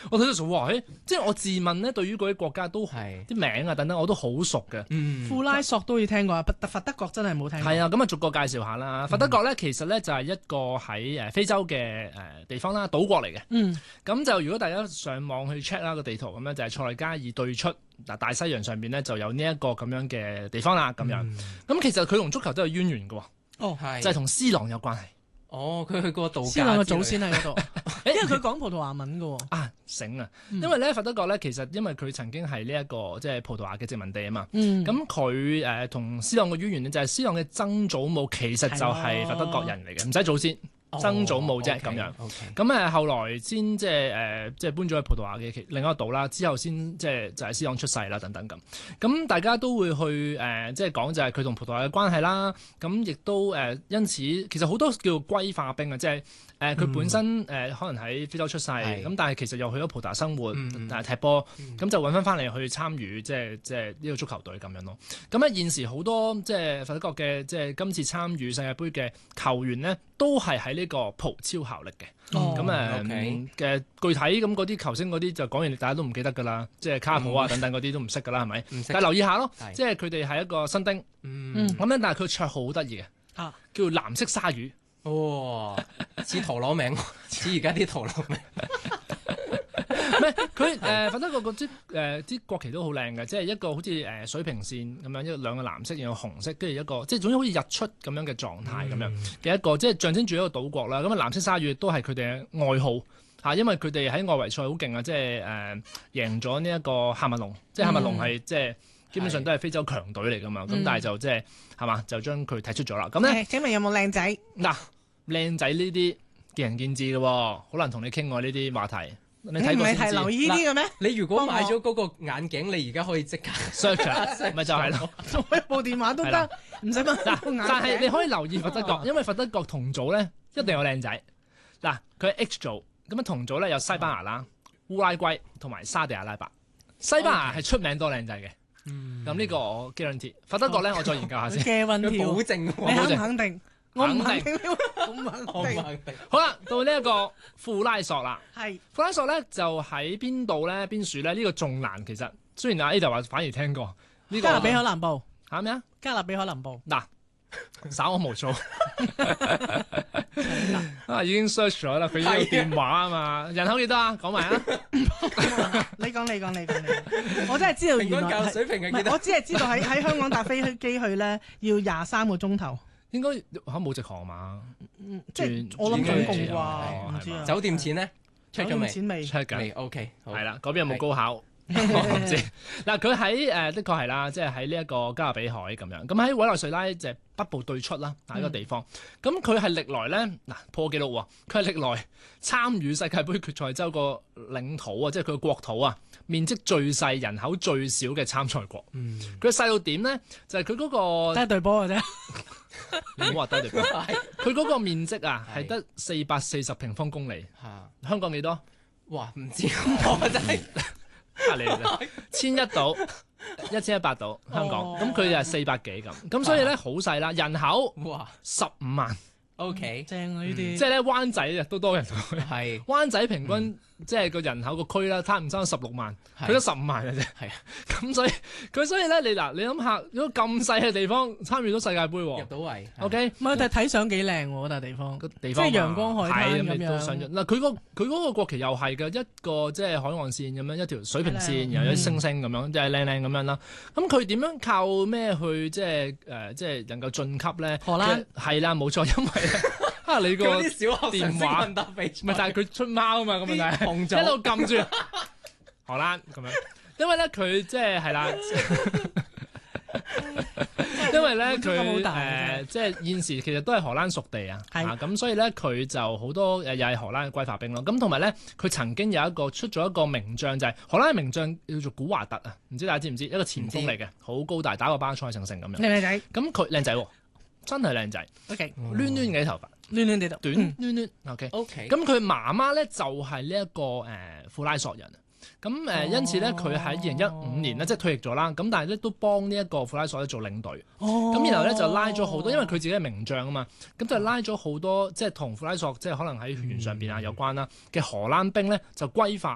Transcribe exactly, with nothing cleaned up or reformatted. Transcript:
我睇到數哇，即係我自問咧，對於嗰啲國家都係啲名啊等等，我都好熟嘅。 嗯， 庫拉索都要聽過啊，佛佛德國真係冇聽過。 係啊，咁啊逐個介紹下啦。佛德國咧其實咧就係一個喺誒非洲嘅誒地方啦，島國嚟嘅。 嗯， 咁就如果大家上網去 check 啦個地圖咁樣，就係塞內加爾對出嗱大西洋上邊咧就有呢一個咁樣嘅地方啦，咁樣。咁其實佢同足球都有淵源嘅喎， 哦， 係就係同 C 朗有關係。 哦，佢去過度假。 斯朗嘅祖先喺嗰度，因為佢講葡萄牙文嘅喎。 啊，醒啊！ 嗯因為咧佛德國咧其實因為佢曾經係呢一個即係葡萄牙嘅殖民地啊嘛。 嗯， 咁佢誒同 C 朗嘅淵源咧就係 C 朗嘅曾祖母其實就係佛德國人嚟嘅，唔使祖先。曾祖母啫咁樣，咁誒後來先即係誒即係搬咗去葡萄牙嘅其另一個島啦，之後先即係就係 C 朗出世啦等等咁。咁大家都會去誒即係講就係佢同葡萄牙嘅關係啦。咁亦都誒因此其實好多叫歸化兵啊，即係誒佢本身誒可能喺非洲出世，咁但係其實又去咗葡萄牙生活，但係踢波，咁就揾翻翻嚟去參與即係即係呢個足球隊咁樣咯。咁咧現時好多即係佛德國嘅即係今次參與世界盃嘅球員呢，都係喺呢個葡超效力嘅。咁誒嘅具體咁嗰啲球星嗰啲就講完，大家都唔記得㗎啦，即係卡普啊等等嗰啲都唔識㗎啦，係咪？但係留意下咯，即係佢哋係一個新丁，咁咧但係佢綽號好得意嘅，叫藍色鯊魚。 哇！似陀螺名，似而家啲陀螺名。 唔係佢誒，佛德國嗰啲誒啲國旗都好靚嘅，即係一個好似誒水平線咁樣，一兩個藍色，然後紅色，跟住一個即係總之好似日出咁樣嘅狀態咁樣嘅一個，即係象徵住一個島國啦。咁啊藍色鯊魚都係佢哋嘅愛好嚇，因為佢哋喺外圍賽好勁啊，即係誒贏咗呢一個喀麥隆，即係喀麥隆係即係基本上都係非洲強隊嚟㗎嘛。咁、嗯、但係就即係係嘛，就將佢踢出咗啦。咁咧， 請問有冇靚仔？ 嗱，靚仔呢啲見仁見智嘅喎，好難同你傾喎呢啲話題。你睇過先知。 係留意呢啲嘅咩？ 你如果買咗嗰個眼鏡，你而家可以即刻 search， 咪就係咯， 攞一部電話都得，唔使問。 但係你可以留意佛德國，因為佛德國同組咧一定有靚仔。嗱，佢係 H 組，咁樣同組咧有西班牙啦、烏拉圭同埋沙地阿拉伯。西班牙係出名多靚仔嘅，咁呢個我 guarantee。佛德國咧，我再研究下先。 嘅運條， 保證， 你肯唔肯定？我唔肯定，我唔肯定。 好啦，到呢一個庫拉索啦。 係庫拉索咧就喺邊度咧？邊處咧？呢個仲難其實。雖然阿 Ada 話反而聽過呢個。 加勒比海南部嚇咩啊？ 加勒比海南部嗱，稍我無措。啊，已經 search 咗啦，佢呢個電話啊嘛，人口幾多啊？講埋啊！ 你講你講你講你，我真係知道原來平均教育水平係幾多？ 我只係知道喺喺香港搭飛機去咧要廿三個鐘頭。 應該嚇冇直航嘛？ 即係我諗總共啩，唔知啊。 酒店錢咧 check 咗未？ 錢未 check 緊。 未 OK， 係啦，嗰邊有冇高考？我唔知。嗱，佢喺誒的確係啦，即係喺呢一個加勒比海咁樣。咁喺委內瑞拉就係北部對出啦，嗱一個地方。咁佢係歷來咧嗱破紀錄喎，佢係歷來參與世界盃決賽周個領土啊，即係佢個國土啊，面積最細、人口最少嘅參賽國。嗯，佢細到點咧？就係佢嗰個得一隊波嘅啫。 你唔好話低地波，佢嗰個面積啊係得四百四十平方公里。 嚇， 香港幾多？ 哇，唔知我真係嚇你啫，千一度，一千一百度香港，咁佢就係四百幾咁，咁所以咧好細啦，人口哇十五萬 ，OK， 正啊呢啲， 即係咧灣仔啊都多人去， 係灣仔平均即係個人口個區啦，差唔多十六萬，佢得十五萬嘅啫， 係啊， 咁所以佢所以咧你嗱你諗下，如果咁細嘅地方參與到世界盃喎， 入到圍 ，OK， 唔係但係睇相幾靚喎，嗰笪地方， 個地方即係陽光海灘咁樣。 嗱佢個佢嗰個國旗又係嘅，一個即係海岸線咁樣，一條水平線，然後有啲星星咁樣，即係靚靚咁樣啦。咁佢點樣靠咩去即係誒即係能夠晉級咧？ 荷蘭係啦，冇錯，因為咧啊你個啲小學電話問答比賽， 唔係，但係佢出貓啊嘛，咁問題一路撳住荷蘭咁樣，因為咧佢即係係啦。因為咧佢誒即係現時其實都係荷蘭屬地啊，咁所以咧佢就好多誒又係荷蘭嘅歸化兵咯。咁同埋咧佢曾經有一個出咗一個名將，就係荷蘭嘅名將叫做古華特啊，唔知大家知唔知？一個前鋒嚟嘅，好高大，打過巴塞成成咁樣。 靚唔靚仔？ 咁佢靚仔喎，真係靚仔。 OK， 攣攣嘅頭髮， 攣攣地度， 短攣攣。OK OK。 咁佢媽媽咧就係呢一個誒庫拉索人。咁誒，呃哦、因此咧，佢喺二零一五年咧，即係退役咗啦。咁但係咧，都幫呢一個庫拉索咧做領隊。哦。咁然後咧就拉咗好多，因為佢自己係名將啊嘛。咁就拉咗好多，即係同庫拉索即係可能喺血緣上邊啊有關啦嘅荷蘭兵咧，就歸化